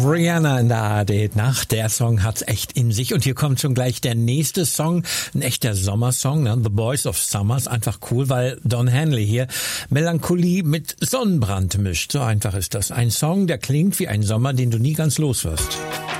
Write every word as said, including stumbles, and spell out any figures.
Rihanna in der A R D-Nacht. Der Song hat's echt in sich. Und hier kommt schon gleich der nächste Song. Ein echter Sommersong, ne? The Boys of Summers. Einfach cool, weil Don Henley hier Melancholie mit Sonnenbrand mischt. So einfach ist das. Ein Song, der klingt wie ein Sommer, den du nie ganz los wirst.